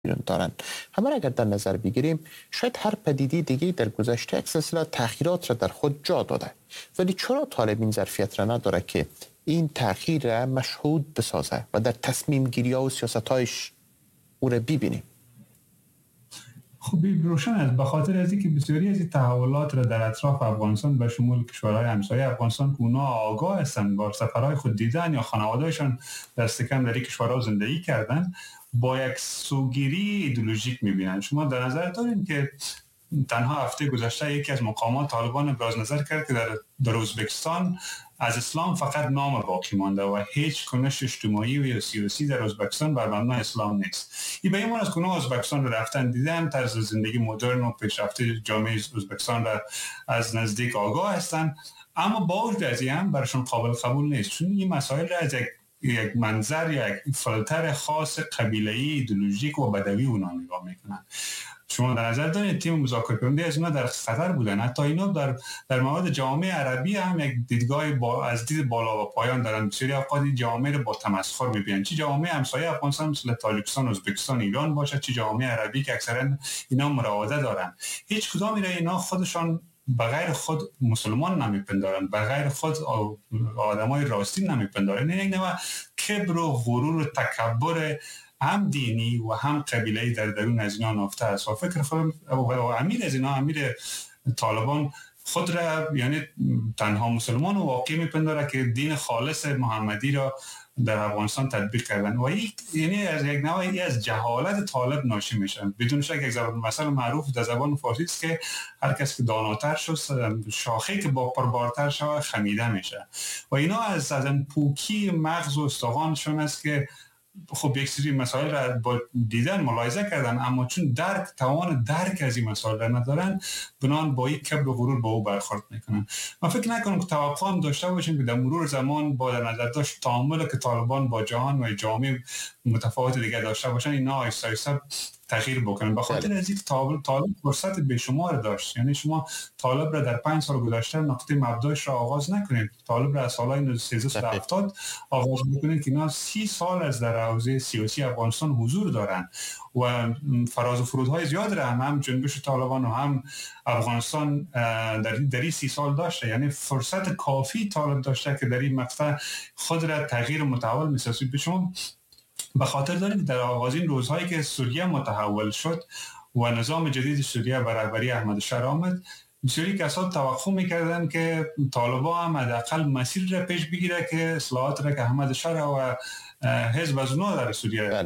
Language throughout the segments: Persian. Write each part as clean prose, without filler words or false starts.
دارن. همه را اگر در نظر بگیریم شاید هر پدیده دیگه در گذشته یک سلسله تغییرات را در خود جا داده، ولی چرا طالب این ظرفیت را نداره که این تغییر را مشهود بسازه و در تصمیم گیری ها و سیاستایش او را ببینیم؟ خب روشن است، به خاطر از اینکه بسیاری از این تحولات را در اطراف افغانستان به شمول کشورهای همسایه افغانستان که اونا آگاه هستند، با سفرهای خود دیدن یا خانوادهشان در استکان در این کشورها زندگی کردن، با یک سوگیری ایدئولوژیک میبینن. شما در نظر دارین که تنها هفته گذشته یکی از مقامات طالبان ابراز نظر کرد که در ازبکستان از اسلام فقط نام باقی مانده و هیچ کنش اجتماعی و سیاسی در ازبکستان بر مبنای اسلام نیست. این به این معنی است که اونها ازبکستان رو رفتن دیدن، طرز زندگی مدرن و پیشرفته جامعه ازبکستان را از نزدیک آگاه هستند، اما با وجود از این هم برشون قابل قبول نیست، چون این مسائل را از یک منظر یا یک فلتر خاص قبیله‌ای، ایدئولوژیک و بدوی اونا نگاه میکنن. شما در نظر دارید تیم مذاکره کننده از اینا در خطر بودن، حتی اینا در مورد جامعه عربی هم یک دیدگاه از دید بالا و پایان دارن. بسیاری اوقات جامعه رو با تمسخر میبینن، چه جامعه همسایه افغانستان مثل تاجیکستان، ازبکستان، ایران باشه، چه جامعه عربی که اکثرا اینا مراوده دارن. هیچ کدام اینا خودشان بغیر خود مسلمان نمیپندارن، بغیر خود آدمای راستی نمیپندارن. این نوع کبر و غرور و تکبر هم دینی و هم قبیله‌ای در درون از اینا نافته است و فکر کنم امیر از اینا، امیر طالبان خود را یعنی تنها مسلمان و واقعی میپنداره که دین خالص محمدی را در افغانستان تطبیق کردن و یعنی از یک نوعی از جهالت طالب ناشی میشن. بدون شک یک مثلا معروف در زبان فارسی است که هر کس که داناتر شد شاخه که با پربارتر شود خمیده میشه و اینا از پوکی مغز و استخوانشون است که خب یک سری مسائل را با دیدن ملاحظه کردن، اما چون توان درک از این مسائل را ندارن، بنان با یک کبر و غرور با او برخورد میکنن. من فکر نکنم که توقع هم داشته باشیم که در مرور زمان با در نظر داشت تعامل که طالبان با جهان و جامعه متفاوت دیگه داشته باشن، اینا آیسته آیسته تغییر بکنن. به خاطر از اینکه طالب فرصت بیشمار داشت، یعنی شما طالب را در 5 سال گذشته نقطه مبدأش را آغاز نکنید، طالب را از سالهای 1370 آغاز بکنید که اینا 30 سال از در حوزه سیاسی افغانستان حضور دارن و فراز و فرودهای زیاد را هم جنبش طالبان و هم افغانستان در این 30 سال داشته، یعنی فرصت کافی طالب داشته که در این مقطع خود را تغییر متحول می‌سازه. به شما به خاطر دارید در آغازین روزهایی که سوریه متحول شد و نظام جدید سوریه بر رهبری احمد شاه آمد، بسیاری کسان توقع می‌کردند که طالبان هم حداقل مسیر را پیش بگیره که اصلاحات را که احمد شاه و حزب از اونها در سوریه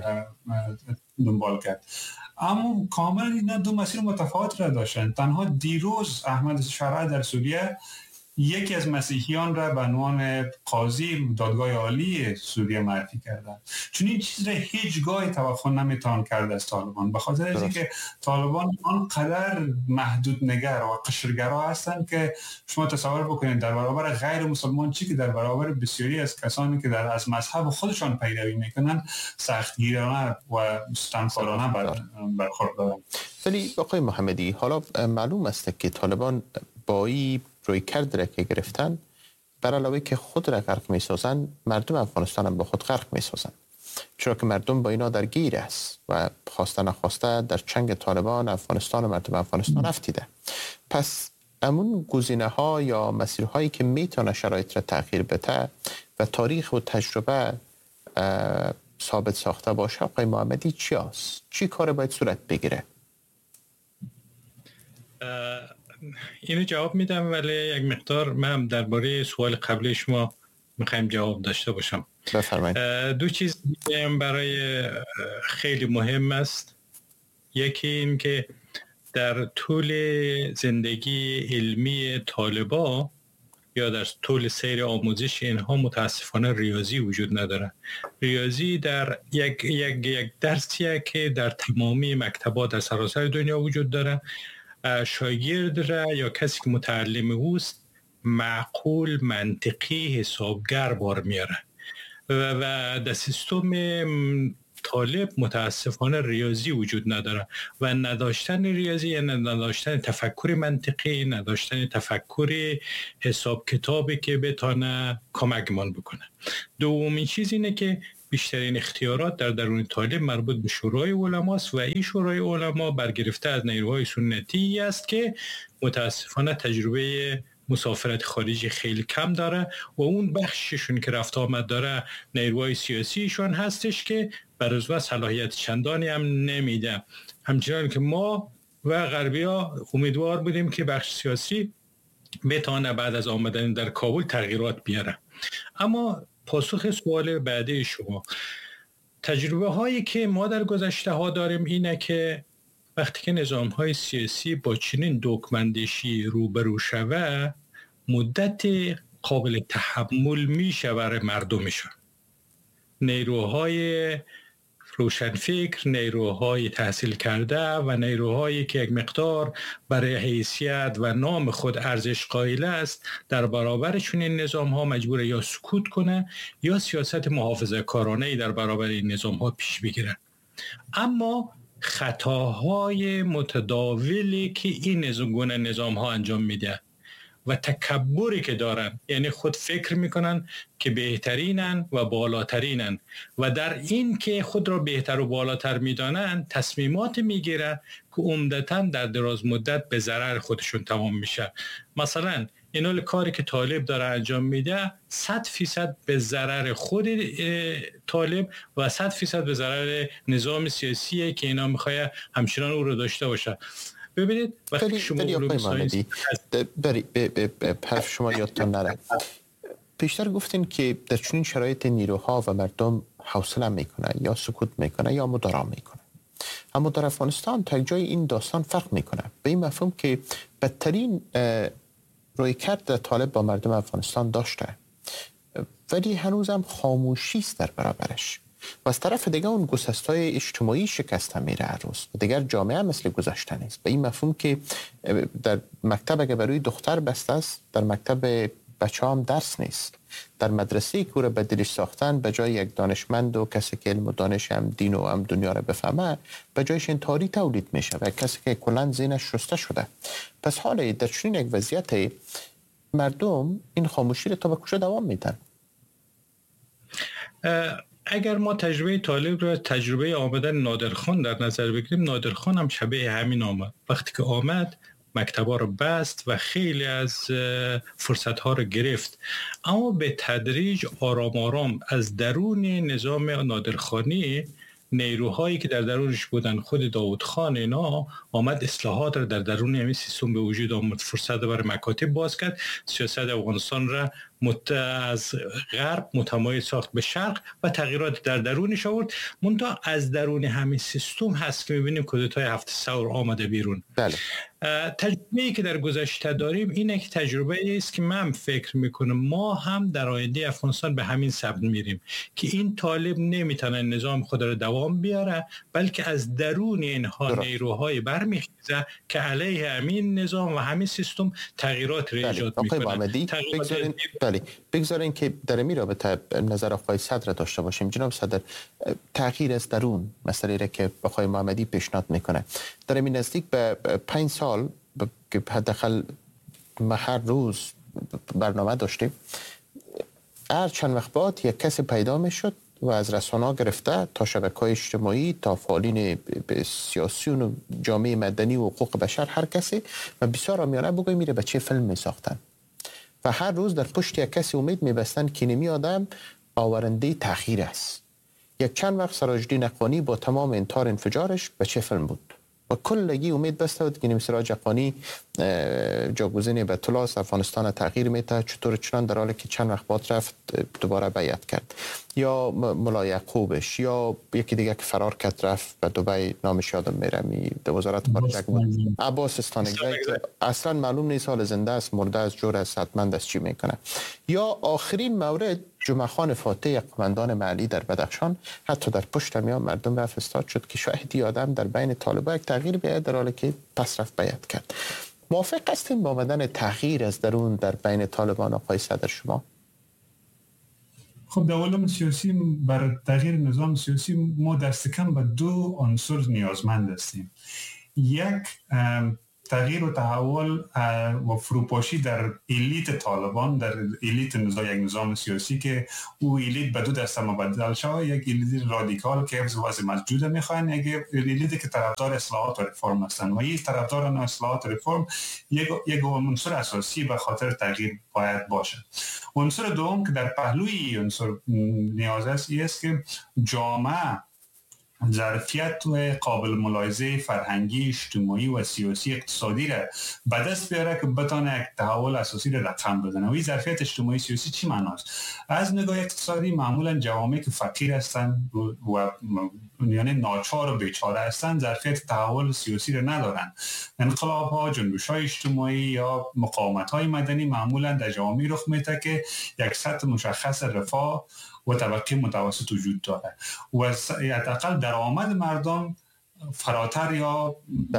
دنبال کرد، اما کاملا اینا دو مسیر متفاوت را داشتند. تنها دیروز احمد شاه در سوریه یکی از مسیحیان را به عنوان قاضی دادگاه عالی سوریه معرفی کردند، چون این چیز را هیچگاه توقع نمیتوان کرد از طالبان، به خاطر از اینکه طالبان آنقدر محدود نگر و قشرگرا هستند که شما تصور بکنید در برابر غیر مسلمان چی که در برابر بسیاری از کسانی که از مذهب خودشان پیروی میکنن سختگیرانه و ستمکارانه برخورد دارند. ولی آقای محمدی، حالا معلوم است که طالبان با این روی کرد را که گرفتن، بر علاوه که خود را غرق می سازن، مردم افغانستان هم با خود غرق می سازن، چرا که مردم با اینا درگیر است و خواسته نخواسته در چنگ طالبان افغانستان و مردم افغانستان افتیده. پس امون گزینه ها یا مسیرهایی که میتونه شرایط را تغییر بده و تاریخ و تجربه ثابت ساخته باشه، آقای محمدی چی است؟ چی کار باید صورت بگیره؟ اینو جواب میدم، ولی یک مقدار من درباره سوال قبلی شما میخوایم جواب داشته باشم. بفرمایید. دو چیز برای خیلی مهم است. یکی این که در طول زندگی علمی طالبا یا در طول سیر آموزش اینها متاسفانه ریاضی وجود نداره. ریاضی در یک درسیه که در تمامی مکتبات در سراسر دنیا وجود داره. شاگرد را یا کسی که متعلم اوست معقول، منطقی، حسابگر بار میاره و در سیستم طالب متاسفانه ریاضی وجود نداره و نداشتن ریاضی یعنی نداشتن تفکر منطقی، نداشتن تفکر حساب کتابی که بتونه کمکمان بکنه. دومین چیز اینه که بیشترین اختیارات در درون طالب مربوط به شورای علماست و این شورای علما برگرفته از نیروهای سنتی است که متاسفانه تجربه مسافرت خارجی خیلی کم داره و اون بخششون که رفت آمد داره نیروهای سیاسیشون هستش که برای صلاحیت چندانی هم نمیده. همچنان که ما و غربی‌ها امیدوار بودیم که بخش سیاسی بتونه بعد از آمدن در کابل تغییرات بیاره. اما پاسخ سوال بعدی شما، تجربه هایی که ما در گذشته ها داریم اینه که وقتی که نظام های سیاسی با چنین دکمندشی روبرو شوه، مدت قابل تحمل میشه برای مردمشون. نیروهای روشنفکر، نیروهای تحصیل کرده و نیروهایی که یک مقدار برای حیثیت و نام خود ارزش قائل است، در برابرشون این نظام ها مجبور یا سکوت کنه یا سیاست محافظه کارانه‌ای در برابر این نظام ها پیش بگیرن. اما خطاهای متداولی که این نظام ها انجام میده و تکبری که دارن، یعنی خود فکر میکنن که بهترینن و بالاترینن و در این که خود را بهتر و بالاتر میدانن تصمیمات میگیره که عمدتاً در دراز مدت به ضرر خودشون تمام میشه. مثلا این کاری که طالب داره انجام میده 100% به ضرر خود طالب و 100% به ضرر نظام سیاسیه که اینا میخواه همچنان او رو داشته باشه. ببینید وقتی شما علوم ساینس حرف شما یادتان نره، پیشتر گفتین که در چنین شرایط نیروها و مردم حوصله میکنه یا سکوت میکنه یا مدارا میکنه. اما در افغانستان تا جای این داستان فرق میکنه، به این مفهوم که بدترین رویکرد طالب با مردم افغانستان داشته ولی هنوزم خاموشی است در برابرش و از طرف دیگه اون گسستای اجتماعی شکسته میره هر روز و دیگر جامعه مثل گذشته نیست. به این مفهوم که در مکتب اگه برای دختر بسته است، در مکتب بچه هم درس نیست. در مدرسه که رو به دلش ساختن به جای یک دانشمند و کسی که علم و دانش هم دین و هم دنیا رو بفهمه، به جایش انتحاری تولید میشه و کسی که کلن ذهنش شسته شده. پس حالا در چنین یک وضعیت مردم این خاموشی رو تا به کجا دوام میدن؟ اگر ما تجربه طالب رو تجربه آمدن نادرخان در نظر بگیریم، نادرخان هم شبیه همین آمد. وقتی که آمد مکتبا رو بست و خیلی از فرصت‌ها رو گرفت، اما به تدریج آرام آرام از درون نظام نادرخانی نیروهایی که در درونش بودن، خود داود خان اینا، آمد اصلاحات رو در درون همین سیستم به وجود آمد، فرصت برای مکاتب باز کرد، سیاست افغانستان را از غرب متمایل ساخت به شرق و تغییرات در درونش آورد. منتها از درون همین سیستم هست که می‌بینیم کودتای 7 ثور آمده بیرون. بله. تجربه‌ای که در گذشته داریم اینه که تجربه است که من فکر میکنم ما هم در آینده افغانستان به همین سمت میریم که این طالب نمیتونه نظام خود را دوام بیاره، بلکه از درون اینها نیروهای برمیخیزه که علیه همین نظام و همین سیستم تغییرات را ایجاد میکنه. بگذارین که در این رابطه نظر آقای صدر داشته باشیم. جناب صدر، تغییر از درون مسئله را که آقای محمدی پیشنهاد میکنه، در این نزدیک به 5 سال که حداقل ما هر روز برنامه داشتیم، هر چند وقت بعد یک کسی پیدا میشد و از رسانه‌ها گرفته تا شبکه‌های اجتماعی تا فعالین سیاسی و جامعه مدنی و حقوق بشر، هر کسی و بسیار عامیانه بگویم میره به چه فیلم میساختن و هر روز در پشت یک کسی امید میبستن که نمی آدم آورنده تغییر است. یک چند وقت سراج‌الدین اقانی با تمام انتار انفجارش به چه فیلم بود و کلگی امید بسته بود که سراج اقانی جاگزین بیت الله افغانستان تغییر میده، چطور چنان در حالی که چند وقت بعد رفت دوباره بیعت کرد، یا ملا یعقوبش، یا یکی دیگه که فرار کرد رفت به دبی، نامش یادم میره، در وزارت خارجه بود، عباس استانگزی، اصلا معلوم نیست حال زنده است مرده است جور است حتمند است چی میکنه. یا آخرین مورد جمعه خان فاتح قماندان محلی در بدخشان، حتی در پشت میان مردم رفت استاد شد که شاهدی آدم در بین طالبان یک تغییر بیاد در حالی که پس رفت بیعت کرد. موافق هستیم با آمدن تغییر از درون در بین طالبان آقای صدر شما؟ خب در علوم سیاسی برای تغییر نظام سیاسی ما دست کم به 2 عنصر نیازمند هستیم. یک تغییر و تحول و فروپاشی در الیت طالبان، در الیت یک نظام سیاسی که او الیت به دو دسته مبدل شده، یک الیت رادیکال که حفظ وضع موجود میخوان، یک الیت که طرفدار اصلاحات و رفرم هستند و این طرفداران اصلاحات و رفرم یک عنصر اساسی به خاطر تغییر باید باشه. عنصر دوم که در پهلوی عنصر نیاز است که جامعه ظرفیت و قابل ملاحظه فرهنگی، اجتماعی و سیاسی اقتصادی را به دست بیاره که بتونه یک تحول اساسی را رقم بزنه. و این ظرفیت اجتماعی سیاسی چی معناست؟ از نگاه اقتصادی معمولا جوامعی که فقیر هستند و یعنی ناچار و بیچاره هستند ظرفیت تحول سیاسی را ندارند. انقلاب ها، جنبش های اجتماعی یا مقاومت های مدنی معمولا در جوامعی رخ میده که یک سطح مشخص رفاه و طبقه متوسط وجود داره و حداقل درآمد مردم فراتر یا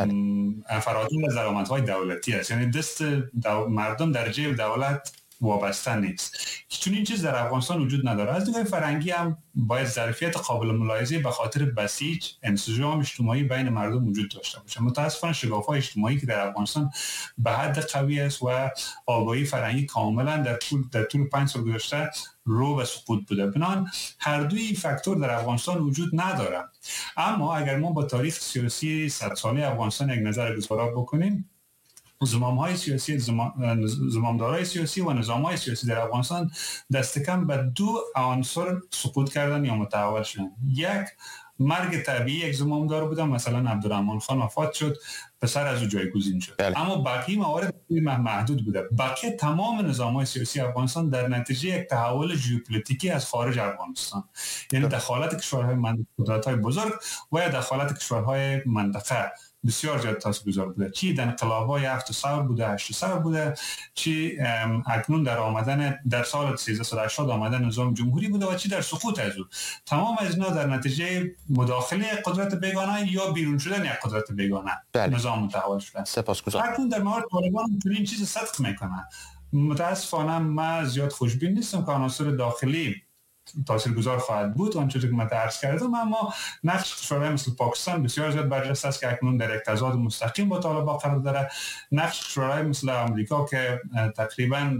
فراتر از درآمدهای دولتی است. یعنی دست مردم در جیب دولت وابسته نیست. چون این چیز در افغانستان وجود نداره. از نگاه فرهنگی هم باید ظرفیت قابل ملاحظه به خاطر بسیج انسجام اجتماعی بین مردم وجود داشته باشه. متاسفانه شکاف‌های اجتماعی که در افغانستان به حد قوی است و آگاهی فرهنگی کاملا در طول 5 سال گذشته رو به سقوط بوده. بنابراین هر دوی فاکتور در افغانستان وجود نداره. اما اگر ما با تاریخ سیاسی 100 ساله افغانستان یک نظر گذاری بکنیم، زمام‌های سیاسی، زمامدارای سیاسی و نظام‌های سیاسی در افغانستان دست کم به دو عنصر سقوط کردن یا متحول شدن. یک، مرگ طبیعی یک زمامدار بودن، مثلا عبدالرحمن خان وفات شد، پسر از او جایگزین شد. اما باقی موارد محدود بوده. باقی تمام نظام‌های سیاسی افغانستان در نتیجه یک تحول ژئوپلیتیکی از خارج افغانستان، یعنی دخالت کشورهای قدرت‌های بزرگ و یا دخالت کشورهای منطقه بسیار زیاد تاثیرگذار بوده. چی در انقلاب‌های 7 ثور بوده، 8 ثور بوده، چی اکنون در آمدن در سال 1380 آمدن نظام جمهوری بوده و چی در سقوط از او. تمام از اینا در نتیجه مداخله قدرت بیگانه یا بیرون شدن یک قدرت بیگانه نظام متحول شده. سپاسگزارم. اکنون در مورد طالبان این چیز صدق میکنه. متاسفانه من زیاد خوشبین نیستم که عناصر داخلی تاثیرگذار خواهد بود. آنچه که من عرض کردم، اما نقش کشورهای مثل پاکستان بسیار زیاد برجسته است که اکنون در یک تضاد مستقیم با طالبان قرار داره. نقش کشورهای مثل آمریکا که تقریبا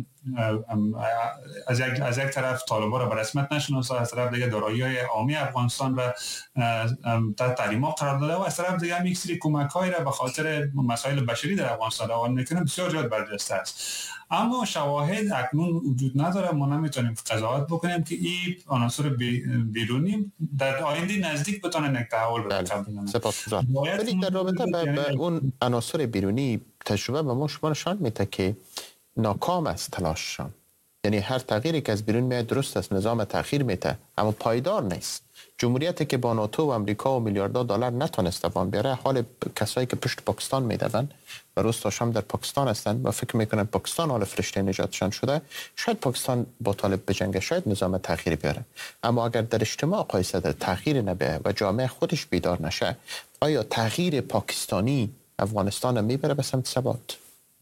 از یک طرف طالبان را به رسمیت نشناسه، از طرف دیگه دارایی‌های عامی افغانستان را تحت تحریم‌ها قرار داده و از طرف دیگه هم یک سری کمک‌هایی را به خاطر مسائل بشری در افغانستان روان می‌کنه، بسیار زیاد برجسته است. اما شواهد اکنون وجود نداره. ما نمیتونیم قضاوت بکنیم که این عناصر بیرونی در آینده نزدیک بتونن یک تحول رو رقم بزنن. سپاسگزارم. ولی در رابطه با اون عناصر بیرونی تجربه به ما شما نشان میده که ناکام است تلاششان. یعنی هر تغییری که از بیرون میاد درست است، نظام تغییر میده اما پایدار نیست. جمهوریتی که با ناتو و امریکا و میلیاردها دلار نتونسته وام بیاره، حال کسایی که پشت پاکستان میدون و روز تا شام در پاکستان هستند و فکر میکنن پاکستان حال فرشته نجاتشان شده، شاید پاکستان با طالب بجنگه، شاید نظام تغییر بیاره. اما اگر در اجتماع قایسه در تغییر نبیه و جامعه خودش بیدار نشه، آیا تغییر پاکستانی افغانستان میبره به سمت ثبات؟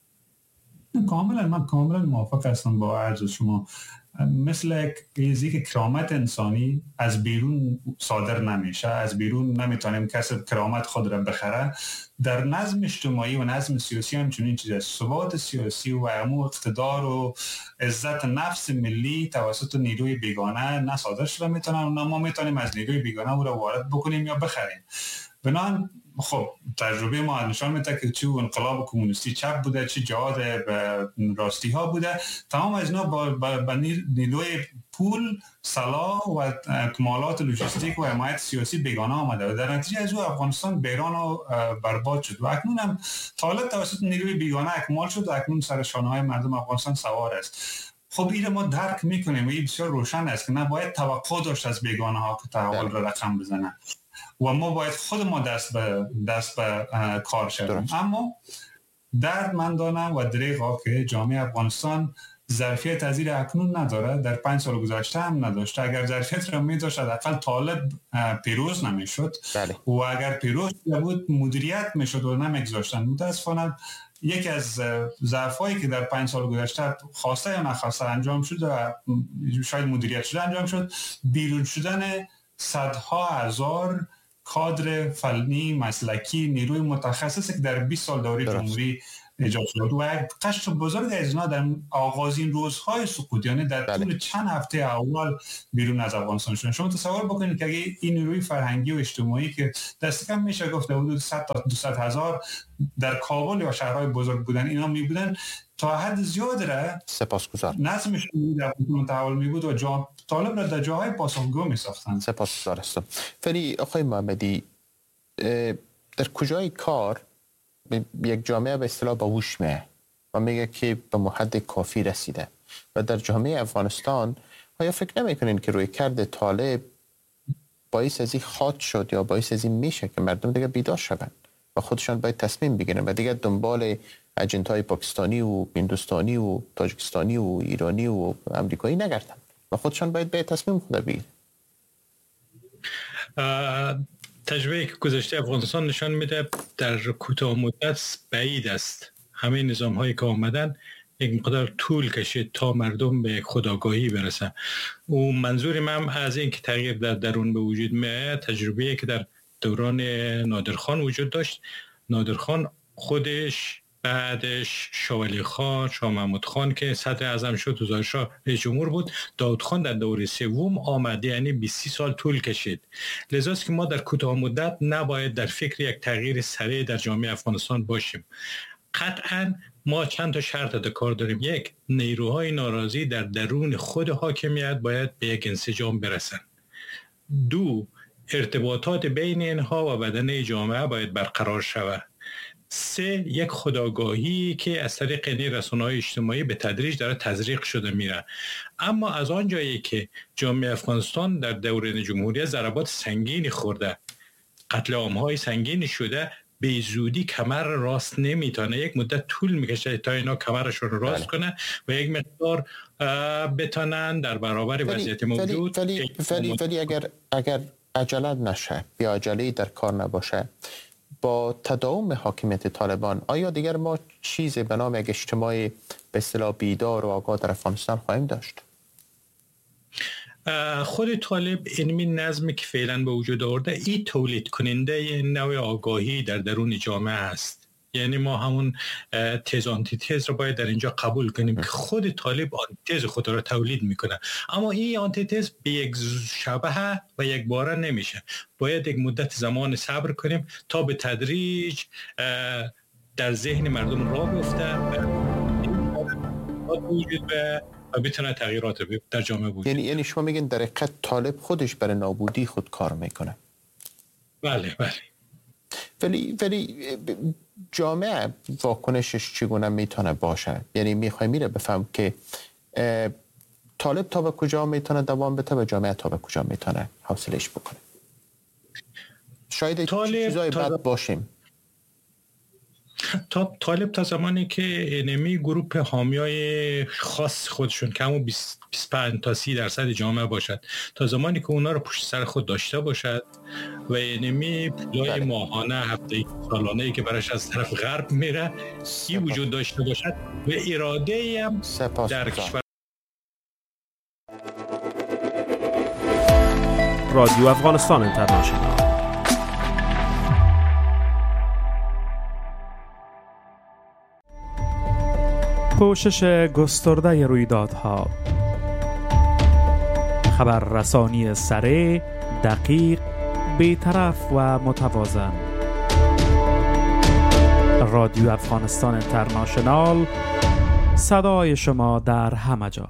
من کاملا موافق هستم با عرض شما. مثل ایزی که کرامت انسانی از بیرون صادر نمیشه، از بیرون نمیتونیم کسی کرامت خود را بخره. در نظم اجتماعی و نظم سیاسی هم چنین چیز است. ثبات سیاسی و اقتدار و عزت نفس ملی توسط نیروی بیگانه نه صادر شده میتونن، نه ما میتونیم از نیروی بیگانه او را وارد بکنیم یا بخریم. بنابراین خب تجربه ما نشان میده که چه انقلاب کمونیستی چپ بوده، چه جهاد به راستی ها بوده، تمام از اینا با نیروی پول، سلاح و کمالات لوجستیک و حمایت سیاسی بیگانه آمده و در نتیجه از او افغانستان بیران و برباد شد و اکنون هم طالب توسط نیروی بیگانه اکمال شد و اکنون سر شانه های مردم افغانستان سوار است. خب این ما درک میکنیم و این بسیار روشن است که نباید توقع داشت از بیگانه ها که تحول را رقم بزنن و ما باید خود ما دست به کار شدیم. اما دردمندانه و دریغا که جامعه افغانستان ظرفیت از این اکنون نداره، در 5 سال گذشته هم نداشته. اگر ظرفیت را می داشت حداقل طالب پیروز نمی شد و اگر پیروز بود مدیریت می شد و نمیگذاشتن. متاسفانه یکی از ضعفایی که در 5 سال گذشته خواسته یا نخواسته انجام شد و شاید مدیریت شده انجام شد، بیرون شدن صدها هزار کادر فنی مسلکی نیروی متخصصی که در 20 سال دوره جمهوری ایجاد شد و قشر بزرگ از اینا در آغازین روزهای سقوط، یعنی در طول چند هفته اول بیرون از افغانستان شدن. شما تصور بکنید که اگه این نیروی فرهنگی و اجتماعی که دست کم میشه گفت حدود 100 تا 200 هزار در کابل و شهرهای بزرگ بودن، اینا می بودن تا حد زیاد را سپاسگزار نظمش در متحول می بود و طالب را در جاهای پاسخگو می ساختن. سپاسگزار هستم. ولی آقای محمدی، در کجای کار یک جامعه به اصطلاح با هوش میه و میگه که به حد کافی رسیده و در جامعه افغانستان آیا فکر نمیکنین که روی کرد طالب باعث از این خاط شد یا باعث از این میشه که مردم دیگه بیدار شدن و خودشان باید تصمیم بگیرن و دیگه دنبال اجنتای پاکستانی و هندوستانی و تاجیکستانی و ایرانی و امریکایی نگردن و خودشان باید به تصمیم خود بگیرن؟ تجربه که گذشته افغانستان نشان میده در کوتاه مدت بعید است. همه نظام هایی که آمدن یک مقدار طول کشید تا مردم به خودآگاهی برسن. و منظور من از این که تغییر در درون به وجود میاد تجربه‌ای که در دوران نادرخان وجود داشت. نادرخان خودش، بعدش شاه ولی خان، شاه محمود خان که صدر اعظم شد و ظاهرشاه رئیس جمهور بود، داود خان در دوره سوم آمد، یعنی 20 سال طول کشید. لذاست که ما در کوتاه مدت نباید در فکر یک تغییر سریع در جامعه افغانستان باشیم. قطعاً ما چند تا شرط در کار داریم. یک، نیروهای ناراضی در درون خود حاکمیت باید به یک انسجام برسن. دو، ارتباطات بین اینها و بدنه جامعه باید برقرار شود. سه، یک خودآگاهی که از طریق رسانه‌های اجتماعی به تدریج داره تزریق شده میره. اما از آن جایی که جامعه افغانستان در دوران جمهوریت ضربات سنگینی خورده، قتل عام‌های سنگینی شده، به زودی کمر راست نمیتونه. یک مدت طول میکشه تا اینا کمرشون رو راست کنه و یک مقدار بتونن در برابر وضعیت موجود. ولی اگر عجله نشه یا عجله در کار نباشه، با تداوم حاکمیت طالبان آیا دیگر ما چیزی به نام یک اجتماع به اصطلاح بیدار و آگاه در افغانستان خواهیم داشت؟ خود طالب اینمی نظمی که فعلا به وجود آورده این تولید کننده نوع آگاهی در درون جامعه است. یعنی ما همون تز آنتی تز رو باید در اینجا قبول کنیم که خود طالب آنتی تز خود را تولید میکنه، اما این آنتی تز به یک شبه و یک باره نمیشه. باید یک مدت زمان صبر کنیم تا به تدریج در ذهن مردم راه بیفته و بتونه تغییرات در جامعه بود. یعنی شما میگین در حقیقت طالب خودش برای نابودی خود کار میکنه؟ بله. ولی جامعه واکنشش چگونه میتونه باشه؟ یعنی میره بفهم که طالب تا به کجا میتونه دوام بده و جامعه تا به کجا میتونه حوصله‌اش بکنه؟ شاید چیزای بد باشیم. طالب تا زمانی که انمی گروپ حامیای خاص خودشون که همون 25 تا 30% جامعه باشد، تا زمانی که اونا رو پشت سر خود داشته باشد و انمی پلای ماهانه، هفته‌ای، سالانه‌ای که براش از طرف غرب میره این وجود داشته باشد و اراده‌ای هم در کشور. رادیو افغانستان اینترنشنال. پوشش گسترده رویدادها، خبررسانی سریع، دقیق، بی‌طرف و متوازن. رادیو افغانستان اینترنشنال، صدای شما در همه جا.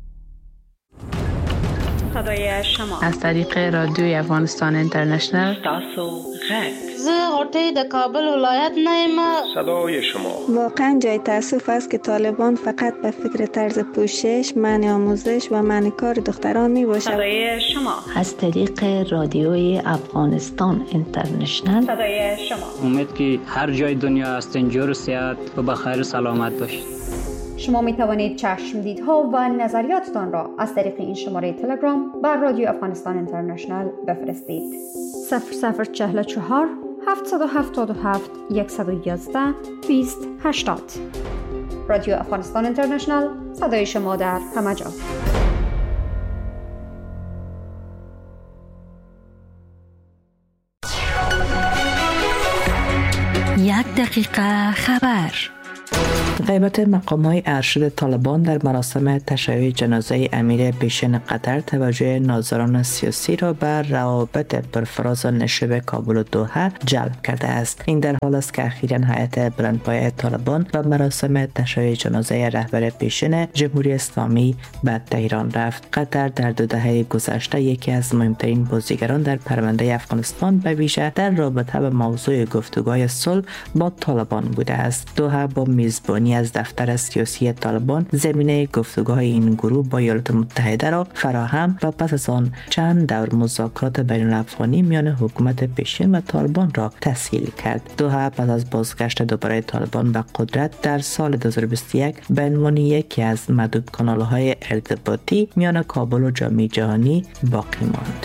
صدای شما از طریق رادیوی افغانستان اینترنشنال. تاسو غږ زه غوټۍ د کابل ولایت نه یم. صدای شما. واقعا جای تأسف است که طالبان فقط به فکر طرز پوشش، منع آموزش و منع کار دختران می باشد. صدای شما از طریق رادیوی افغانستان اینترنشنال. صدای شما. امید که هر جای دنیا هستین جور و صحت و بخیر و سلامت باشید. شما می توانید چشمدیدها و نظریاتتان را از طریق این شماره تلگرام بر رادیو افغانستان اینترنشنال بفرستید. 0044 777 111 2080. رادیو افغانستان اینترنشنال، صدای شما در همه جا. یک دقیقه خبر. غیبت مقام‌های ارشد طالبان در مراسم تشییع جنازه امیر پیشین قطر توجه ناظران سیاسی را بر روابط پرفراز و نشیب کابل و دوحه جلب کرده است. این در حال است که اخیراً هیئت بلندپایه طالبان و مراسم تشییع جنازه رهبر پیشین جمهوری اسلامی به تهران رفت. قطر در 2 دهه گذشته یکی از مهمترین بازیگران در پرونده افغانستان به ویژه در رابطه با موضوع گفتگوهای صلح با طالبان بوده است. دوحه با میزبانی از دفتر سیاسی طالبان زمینه گفتگوهای این گروه با ایالات متحده را فراهم و پس از آن چند دور مذاکرات بین الافغانی میان حکومت پیشین و طالبان را تسهیل کرد. دوحه پس از بازگشت دوباره طالبان به قدرت در سال 2021 به عنوان یکی از معدود کانال‌های ارتباطی میان کابل و جامعه جهانی باقی ماند.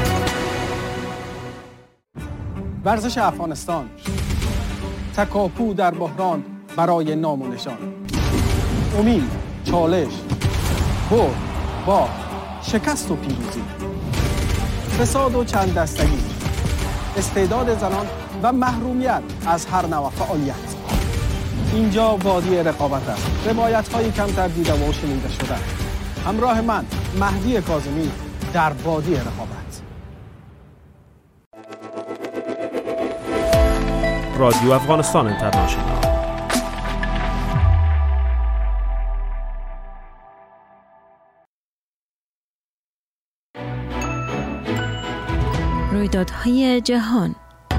ورزش افغانستان، تکاپو در بحران برای نام و نشان، امید، چالش، برد، باخت، شکست و پیروزی، فساد و چند دستگی، استعداد زنان و محرومیت از هر نوع فعالیت. اینجا وادی رقابت است. روایت‌های کمتر دیده و شنیده شده. همراه من مهدی کاظمی در وادی رقابت. رادیو افغانستان اینترنشنال. رویدادهای جهان.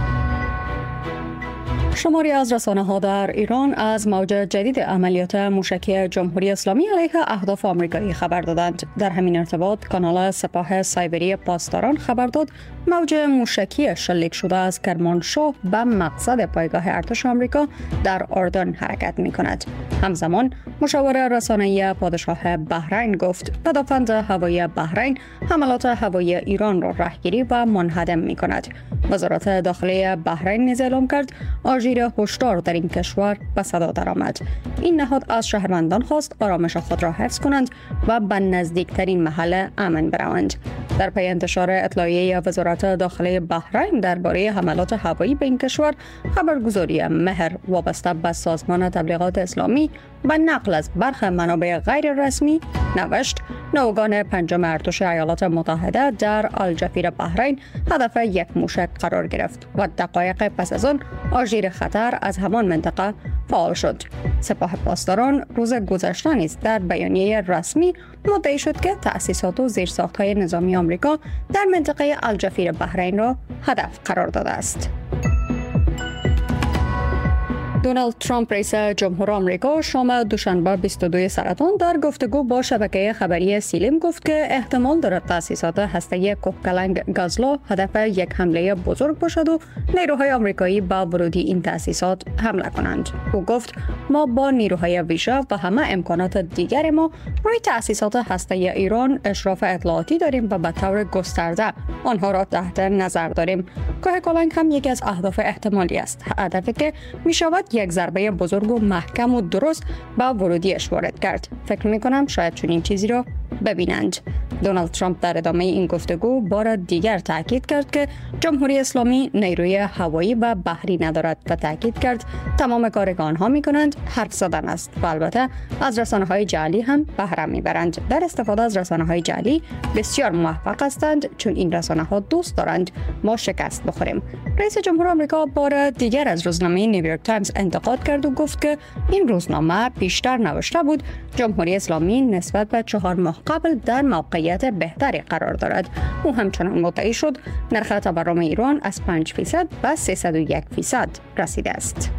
شماری از رسانه‌ها در ایران از موج جدید عملیات موشکی جمهوری اسلامی علیه اهداف آمریکایی خبر دادند. در همین ارتباط کانال سپاه سایبری پاسداران خبر داد موج موشکی شلیک شده از کرمانشاه به مقصد پایگاه ارتش آمریکا در اردن حرکت می‌کند. همزمان مشاور رسانه‌ای پادشاه بحرین گفت پدافند هوایی بحرین حملات هوایی ایران را رهگیری و منهدم می‌کند. وزارت داخلی بحرین نیز اعلام کرد آژیر هشدار در این کشور به صدا درآمد. این نهاد از شهروندان خواست آرامش خود را حفظ کنند و به نزدیکترین محل امن بروند. در پی انتشار اطلاعیه وزارت داخلی بحرین درباره حملات هوایی به این کشور، خبرگزاری مهر وابسته به سازمان تبلیغات اسلامی و نقل از برخی منابع غیر رسمی نوشت ناوگان پنجم ارتش ایالات متحده در الجفیر بحرین هدف یک موشک قرار گرفت و دقایق پس از آن آژیر خطر از همان منطقه فعال شد. سپاه پاسداران روز گذشته نیز در بیانیه رسمی مدعی شد که تأسیسات و زیرساخت‌های نظامی آمریکا در منطقه الجفیر بحرین را هدف قرار داده است. دونالد ترامپ رئیس جمهور آمریکا شام دوشنبه 22 سرطان در گفتگو با شبکه خبری سیلیم گفت که احتمال دارد تأسیسات هسته‌ای کوهکلنگ گازلو هدف یک حمله بزرگ باشد و نیروهای آمریکایی با ورودی این تأسیسات حمله کنند. او گفت ما با نیروهای ویژه و همه امکانات دیگر ما روی تأسیسات هسته‌ای ایران اشراف اطلاعاتی داریم و به طور گسترده آنها را تحت نظر داریم. کوهکلنگ هم یکی از اهداف احتمالی است، هدفی که می‌شود یک ضربه بزرگ و محکم و درست به ورودیش وارد کرد. فکر می‌کنم شاید چنین چیزی را ببینند. دونالد ترامپ در ادامه این گفتگو بار دیگر تاکید کرد که جمهوری اسلامی نیروی هوایی و بحری ندارد و تاکید کرد تمام کاری که آنها می‌کنند حرف زدن است و البته از رسانه‌های جعلی هم بهره می‌برند. در استفاده از رسانه‌های جعلی بسیار موفق هستند چون این رسانه‌ها دوست دارند ما شکست بخوریم. رئیس جمهور آمریکا بار دیگر از روزنامه نیویورک تایمز انتقاد کرد و گفت که این روزنامه پیشتر نوشته بود جمهوری اسلامی نسبت به 4 ماه قبل در موقعیت بهتری قرار دارد. او همچنان مدعی شد نرخ تورم ایران از 5% به 301% رسیده است.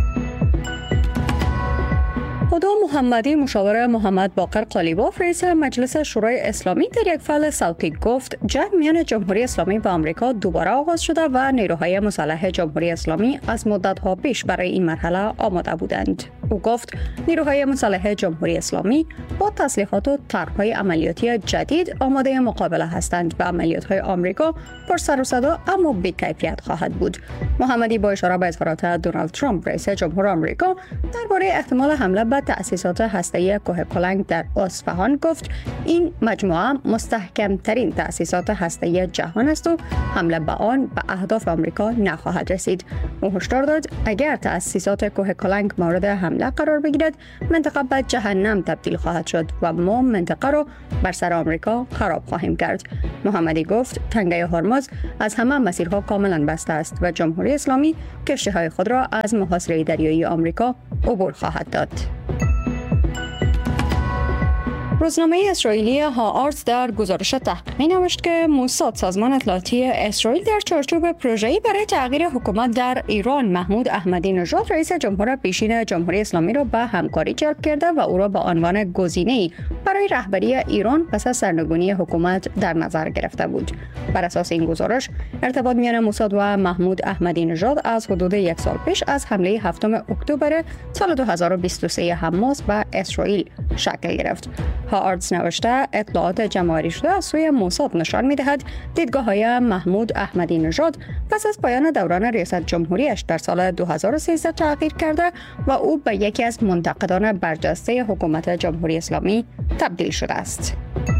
خدا محمدی مشاور محمد باقر قالیباف رئیس مجلس شورای اسلامی در یک فعل صوتی گفت جنگ میان جمهوری اسلامی و آمریکا دوباره آغاز شده و نیروهای مسلح جمهوری اسلامی از مدت‌ها پیش برای این مرحله آماده بودند. او گفت نیروهای مسلح جمهوری اسلامی با تسلیحات و طرح‌های عملیاتی جدید آماده مقابله هستند و عملیات‌های آمریکا پر سر و صدا اما بی‌کیفیت خواهد بود. محمدی با اشاره به اظهارات دونالد ترامپ رئیس جمهور آمریکا درباره احتمال حمله به تأسیسات هسته‌ای کوه کلنگ در اصفهان گفت این مجموعه مستحکم‌ترین تأسیسات هسته‌ای جهان است و حمله به آن به اهداف آمریکا نخواهد رسید. او هشدار داد اگر تأسیسات کوه کلنگ مورد حمله قرار بگیرد منطقه به جهنم تبدیل خواهد شد و ما منطقه را بر سر آمریکا خراب خواهیم کرد. محمدی گفت تنگه هرمز از همه مسیرها کاملا بسته است و جمهوری اسلامی کشتی‌های خود را از محاصره دریایی آمریکا عبور خواهد داد. روزنامه اسرائیلی هآرتز در گزارش تحقیقی نوشت که موساد سازمان اطلاعاتی اسرائیل در چارچوب پروژه‌ای برای تغییر حکومت در ایران محمود احمدی نژاد رئیس جمهور پیشین جمهوری اسلامی را به همکاری جلب کرده و او را به عنوان گزینه‌ای برای رهبری ایران پس از سرنگونی حکومت در نظر گرفته بود. بر اساس این گزارش ارتباط میان موساد و محمود احمدی نژاد از حدود یک سال پیش از حمله 7 اکتبر سال 2023 حماس به اسرائیل شکل گرفت. هآرتز نوشته اطلاعات جمع‌آوری شده از سوی موساد نشان می‌دهد دیدگاه‌های محمود احمدی نژاد پس از پایان دوران ریاست جمهوریش در سال 2013 تغییر کرده و او به یکی از منتقدان برجسته حکومت جمهوری اسلامی تبدیل شده است.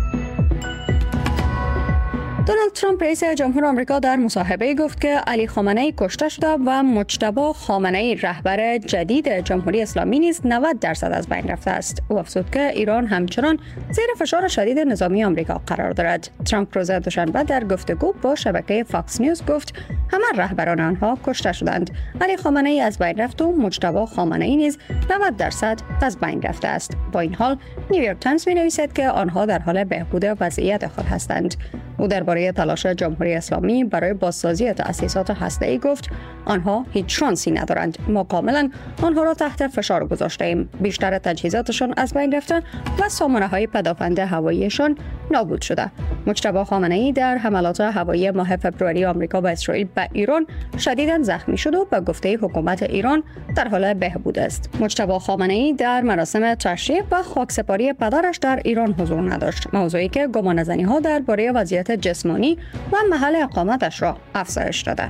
دونالد ترامپ رئیس جمهور آمریکا در مصاحبه گفت که علی خامنه‌ای کشته شده و مجتبی خامنه‌ای رهبر جدید جمهوری اسلامی نیز 90% از بین رفته است. او افزود که ایران همچنان زیر فشار شدید نظامی آمریکا قرار دارد. ترامپ روز دوشنبه در گفتگو با شبکه فاکس نیوز گفت همه رهبران آنها کشته شدند. علی خامنه‌ای از بین رفت و مجتبی خامنه‌ای نیز 90% از بین رفته است. با این حال نیویورک تایمز می‌نویسد که آنها در حال بهبود وضعیت خود هستند. او درباره تلاش جمهوری اسلامی برای بازسازی تأسیسات هسته‌ای گفت آنها هیچ شانسی ندارند. ما کاملا آنها را تحت فشار گذاشته‌ایم. بیشتر تجهیزاتشان از بین رفته و سامانه‌های پدافند هواییشان نابود شده. مجتبی خامنه‌ای در حملات هوایی ماه فوریه آمریکا و اسرائیل به ایران شدیداً زخمی شد و به گفته حکومت ایران در حال بهبود است. مجتبی خامنه‌ای در مراسم تشییع و خاکسپاری پدرش در ایران حضور نداشت، موضوعی که گمانه‌زنی‌ها درباره وضعیت جسمانی و محل اقامتش را افزایش داده.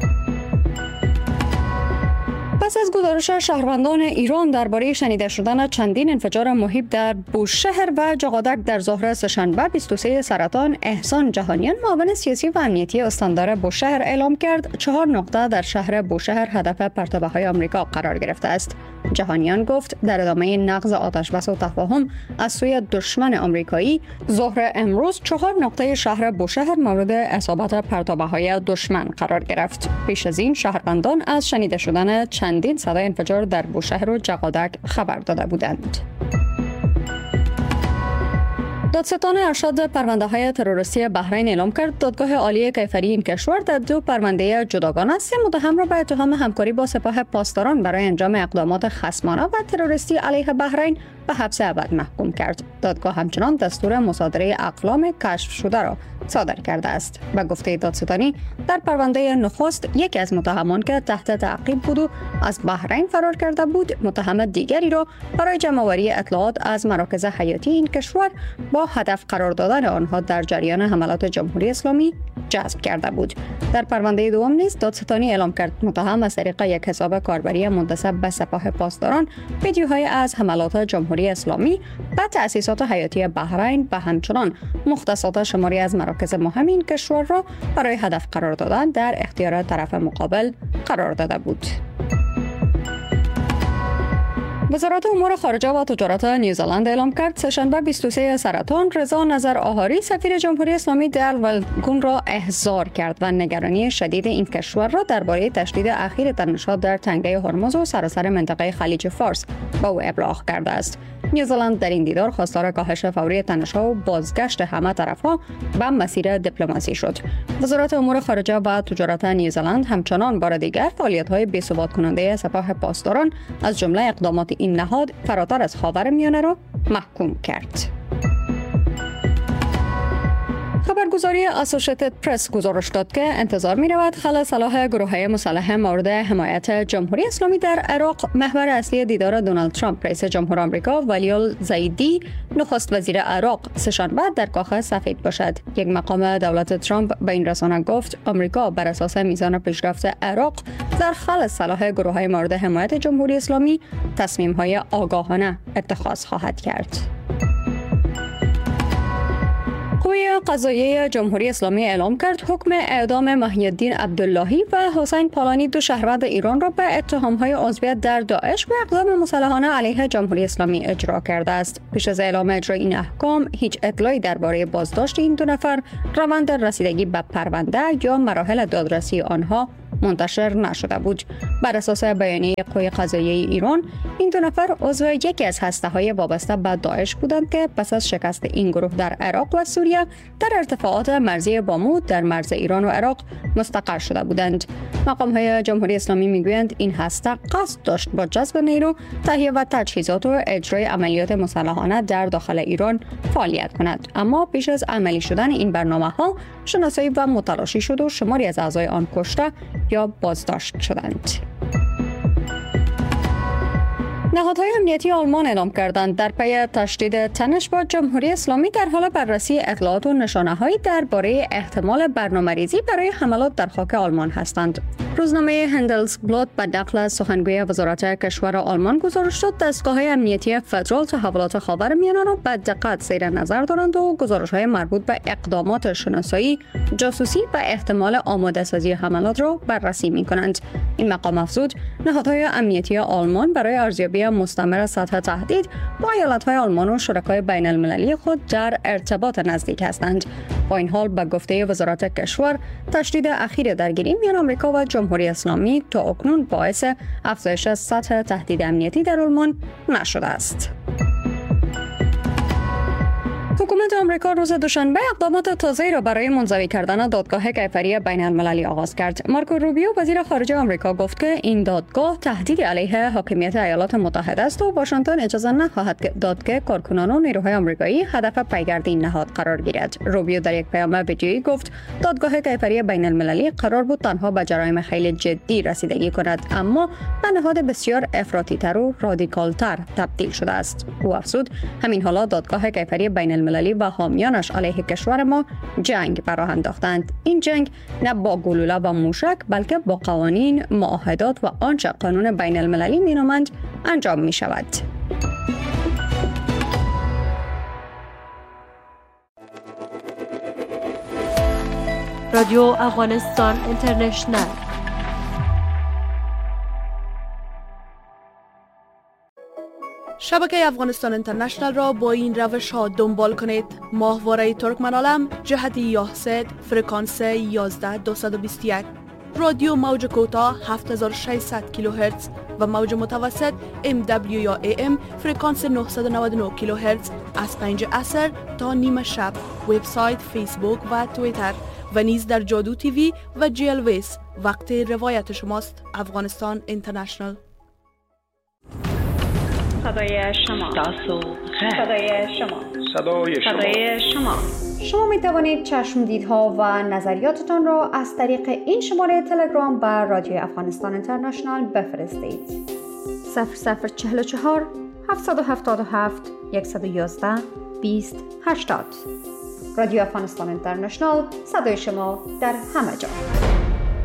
پس از گزارش شهروندان ایران درباره شنیده شدن چندین انفجار مهیب در بوشهر و جغادک در ظهر سه‌شنبه 23 سرطان، احسان جهانیان معاون سیاسی و امنیتی استاندار بوشهر اعلام کرد 4 نقطه در شهر بوشهر هدف پرتابه‌های آمریکا قرار گرفته است. جهانیان گفت در ادامه نقض آتشبس و تفاهم از سوی دشمن آمریکایی ظهر امروز 4 نقطه شهر بوشهر مورد اصابت پرتابه‌های دشمن قرار گرفت. پیش از این شهروندان از شنیده شدن چندین صدای انفجار در بوشهر و جغادک خبر داده بودند. دادستان ارشد پرونده‌های تروریستی بحرین اعلام کرد دادگاه عالی کیفری این کشور در 2 پرونده جداگانه 3 متهم را به اتهام همکاری با سپاه پاسداران برای انجام اقدامات خصمانه و تروریستی علیه بحرین به حبس ابد محکوم کرد. دادگاه همچنان دستور مصادره اقلام کشف شده را صادر کرده است. به گفته دادستانی در پرونده نخست یکی از متهمان که تحت تعقیب بود و از بحرین فرار کرده بود، متهم دیگری را برای جمع‌آوری اطلاعات از مراکز حیاتی این کشور با هدف قرار دادن آنها در جریان حملات جمهوری اسلامی جذب کرده بود. در پرونده دوم نیز دادستانی اعلام کرد متهم از طریق یک حساب کاربری منتسب به سپاه پاسداران ویدیوهای از حملات جمهوری اسلامی به تأسیسات حیاتی بحرین و همچنان مختصات شماری از مراکز مهم این کشور را برای هدف قرار دادن در اختیار طرف مقابل قرار داده بود. وزارت امور خارجه و تجارت نیوزلند اعلام کرد سه‌شنبه 23 سرطان رضا نظر آهاری سفیر جمهوری اسلامی در ولگون را احضار کرد و نگرانی شدید این کشور را درباره تشدید اخیر تنش‌ها در تنگه هرمز و سراسر منطقه خلیج فارس با او ابلاغ کرده است. نیوزلند در این دیدار خواستار کاهش فوری تنش‌ها و بازگشت همه طرف‌ها به مسیر دیپلماسی شد. وزارت امور خارجه و تجارت نیوزلند همچنان بار دیگر فعالیت‌های بی‌ثبات کننده سپاه پاسداران از جمله اقدامات این نهاد فراتر از خاورمیانه را محکوم کرد. خبرگزاری اسوسییتد پرس گزارش داد که انتظار می رود خل سلاح گروه‌های مسلح مورد حمایت جمهوری اسلامی در عراق محور اصلی دیدار دونالد ترامپ رئیس جمهور آمریکا ولی الزیدی نخست وزیر عراق سه‌شنبه در کاخ سفید باشد. یک مقام دولت ترامپ به این رسانه گفت آمریکا بر اساس میزان پیشرفت عراق در خل سلاح گروه‌های مورد حمایت جمهوری اسلامی تصمیم‌های آگاهانه اتخاذ خواهد کرد. قوه قضاییه جمهوری اسلامی اعلام کرد حکم اعدام محی الدین عبداللهی و حسین پالانی، دو شهروند ایران را به اتهام‌های عضویت در داعش و اقدام مسلحانه علیه جمهوری اسلامی اجرا کرده است. پیش از اعلام اجرای این احکام هیچ اطلاعی درباره بازداشت این دو نفر، روند رسیدگی به پرونده یا مراحل دادرسی آنها منتشر نشده بود. بر اساس بیانیه قوه قضاییه ایران، این دو نفر عضو یکی از هسته‌های وابسته به داعش بودند که پس از شکست این گروه در عراق و سوریه در ارتفاعات مرزی بامود در مرز ایران و عراق مستقر شده بودند. مقام‌های جمهوری اسلامی میگویند این هسته قصد داشت با جذب نیرو، تهیه و تجهیزات و اجرای عملیات مسلحانه در داخل ایران فعالیت کند، اما پیش از عملی شدن این برنامه‌ها شناسایی و متلاشی شد و شماری از اعضای آن کشته یا بازداشت شدند. نهادهای امنیتی آلمان اعلام کردند در پی تشدید تنش با جمهوری اسلامی در حال بررسی اطلاعات و نشانه‌هایی درباره احتمال برنامه‌ریزی برای حملات در خاک آلمان هستند. روزنامه هندلسبلات به نقل از سخنگوی وزارت کشور آلمان گزارش داد دستگاه‌های امنیتی فدرال تحولات خاورمیانه را به دقت زیر نظر دارند و گزارش‌های مربوط به اقدامات شناسایی، جاسوسی و احتمال آماده‌سازی حملات را بررسی می‌کنند. این مقام افزود نهادهای امنیتی آلمان برای ارزیابی مستمر سطح تهدید با ایالت‌های آلمان و شرکای بین‌المللی خود در ارتباط نزدیک هستند. با این حال به گفته وزارت کشور، تشدید اخیر درگیری میان آمریکا و جمهوری اسلامی تا اکنون باعث افزایش سطح تهدید امنیتی در آلمان نشده است. حکومت آمریکا روز دوشنبه اقدامات تازه‌ای را برای منزوی کردن دادگاه کیفری بین‌المللی آغاز کرد. مارکو روبیو وزیر خارجه آمریکا گفت که این دادگاه تهدیدی علیه حاکمیت ایالات متحده است و واشنگتن اجازه نخواهد داد که کارکنان و نیروهای آمریکایی هدف پیگرد این نهاد قرار گیرد. روبیو در یک پیام ویدیویی گفت دادگاه کیفری بین‌المللی قرار بود تنها به جرایم خیلی جدی رسیدگی کند، اما به نهاد بسیار افراطی‌تر و رادیکال‌تر تبدیل شده است. او افزود همین حالا دادگاه کیفری بین‌المللی و حامیانش علیه کشور ما جنگ براه انداختند. این جنگ نه با گلوله و موشک بلکه با قوانین، معاهدات و آنچه قانون بین المللی مینامند انجام می شود. رادیو افغانستان اینترنشنل. شبکه افغانستان اینترنشنل را با این روش ها دنبال کنید: ماهواره ترکمن‌عالم جهت یاهسد فرکانس 11221، رادیو موج کوتاه 7600 کیلوهرتز و موج متوسط MW یا AM فرکانس 999 کیلوهرتز از 5 عصر تا نیم شب. وبسایت، فیسبوک و توییتر و نیز در جادو تیوی و GLVS. وقت روایت شماست. افغانستان اینترنشنل. صدای شما. صدای شما. صدای شما. شما می توانید چشمدیدها و نظریاتتان را از طریق این شماره تلگرام بر رادیو افغانستان اینترنشنل بفرستید. 0044 777 111 20 80. رادیو افغانستان اینترنشنل، صدای شما در همه جا.